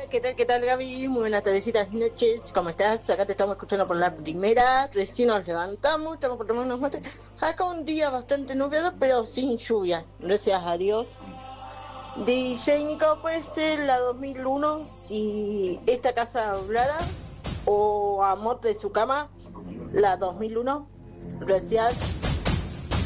¿Qué tal? ¿Qué tal, Gaby? Muy buenas tardecitas, noches. ¿Cómo estás? Acá te estamos escuchando por la primera. Recién nos levantamos, estamos por tomar unos mates. Acá un día bastante nublado, pero sin lluvia. Gracias a Dios. DJ Nico, puede ser la 2001, si esta casa hablara, o Amor de su cama, la 2001. Gracias.